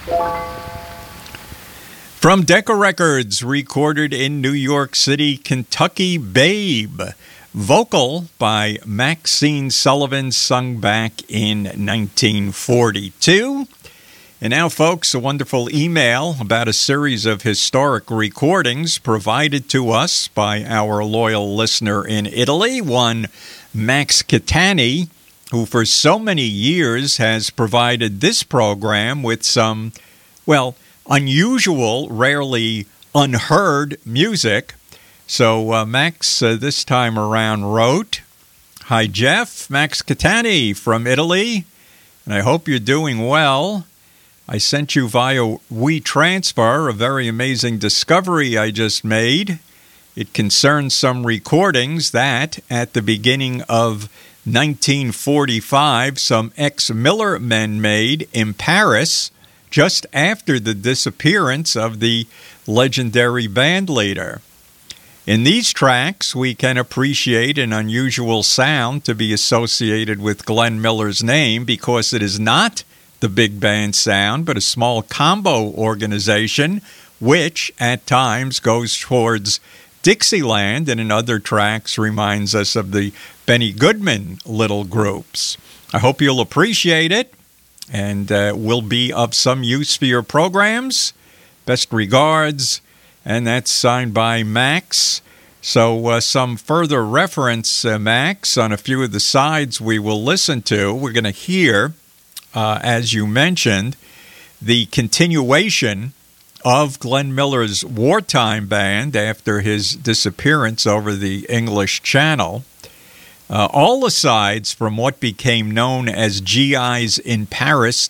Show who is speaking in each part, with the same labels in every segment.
Speaker 1: From Decca Records, recorded in New York City, Kentucky, Babe. Vocal by Maxine Sullivan, sung back in 1942. And now, folks, a wonderful email about a series of historic recordings provided to us by our loyal listener in Italy, one Max Catani, who for so many years has provided this program with some, well, unusual, rarely unheard music. So Max this time around wrote, "Hi Jeff, Max Catani from Italy, and I hope you're doing well. I sent you via WeTransfer a very amazing discovery I just made. It concerns some recordings that, at the beginning of 1945, some ex-Miller men made in Paris just after the disappearance of the legendary band leader. In these tracks, we can appreciate an unusual sound to be associated with Glenn Miller's name because it is not the big band sound, but a small combo organization, which at times goes towards Dixieland and in other tracks reminds us of the Benny Goodman little groups. I hope you'll appreciate it and will be of some use for your programs. Best regards." And that's signed by Max. So some further reference, Max, on a few of the sides we will listen to. We're going to hear, as you mentioned, the continuation of Glenn Miller's wartime band after his disappearance over the English Channel. All the sides from what became known as GIs in Paris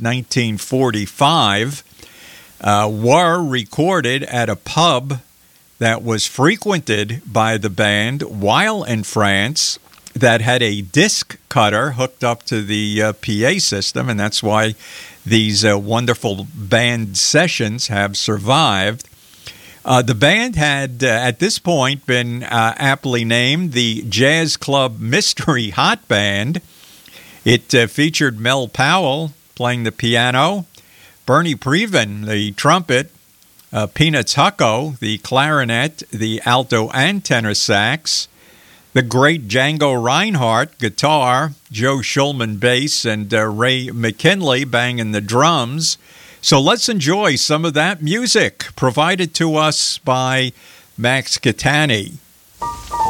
Speaker 1: 1945 were recorded at a pub that was frequented by the band while in France that had a disc cutter hooked up to the PA system, and that's why these wonderful band sessions have survived. The band had, at this point, been aptly named the Jazz Club Mystery Hot Band. It featured Mel Powell playing the piano, Bernie Previn, the trumpet, Peanuts Hucko, the clarinet, the alto and tenor sax, the great Django Reinhardt, guitar, Joe Shulman, bass, and Ray McKinley banging the drums. So let's enjoy some of that music provided to us by Max Catani.